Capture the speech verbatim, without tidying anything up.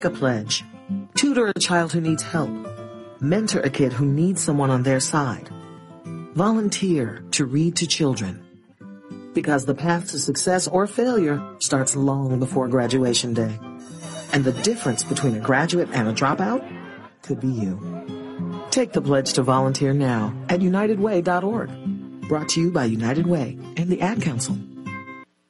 A pledge. Tutor a child who needs help. Mentor a kid who needs someone on their side. Volunteer to read to children. Because the path to success or failure starts long before graduation day. And the difference between a graduate and a dropout could be you. Take the pledge to volunteer now at united way dot org. Brought to you by United Way and the Ad Council.